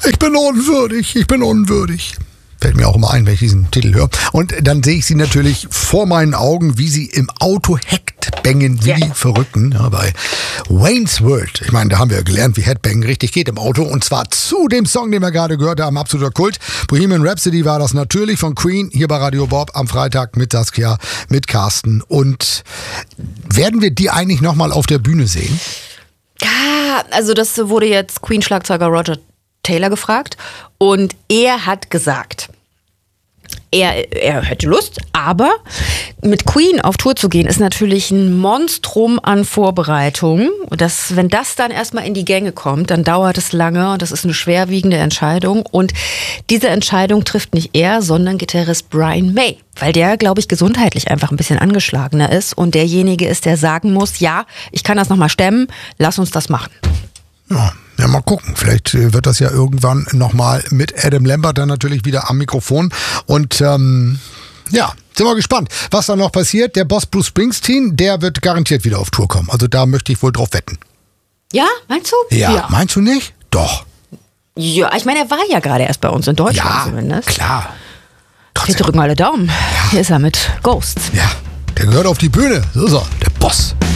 Ich bin unwürdig. Fällt mir auch immer ein, wenn ich diesen Titel höre. Und dann sehe ich sie natürlich vor meinen Augen, wie sie im Auto Headbangen wie die Verrückten. Ja, bei Wayne's World. Ich meine, da haben wir gelernt, wie Headbangen richtig geht im Auto. Und zwar zu dem Song, den wir gerade gehört haben, absoluter Kult. Bohemian Rhapsody war das natürlich von Queen, hier bei Radio Bob am Freitag mit Saskia, mit Carsten. Und werden wir die eigentlich nochmal auf der Bühne sehen? Ja, also das wurde jetzt Queen-Schlagzeuger Roger Taylor gefragt und er hat gesagt, er hätte Lust, aber mit Queen auf Tour zu gehen ist natürlich ein Monstrum an Vorbereitungen. Wenn das dann erstmal in die Gänge kommt, dann dauert es lange und das ist eine schwerwiegende Entscheidung. Und diese Entscheidung trifft nicht er, sondern Gitarrist Brian May, weil der, glaube ich, gesundheitlich einfach ein bisschen angeschlagener ist und derjenige ist, der sagen muss, ja, ich kann das nochmal stemmen, lass uns das machen. Ja, mal gucken. Vielleicht wird das ja irgendwann nochmal mit Adam Lambert dann natürlich wieder am Mikrofon. Und sind wir gespannt, was da noch passiert. Der Boss Bruce Springsteen, der wird garantiert wieder auf Tour kommen. Also da möchte ich wohl drauf wetten. Ja, meinst du? Ja, meinst du nicht? Doch. Ja, ich meine, er war ja gerade erst bei uns in Deutschland zumindest. Klar. Wir drücken alle Daumen. Hier ist er mit Ghosts. Ja, der gehört auf die Bühne. So ist er, der Boss.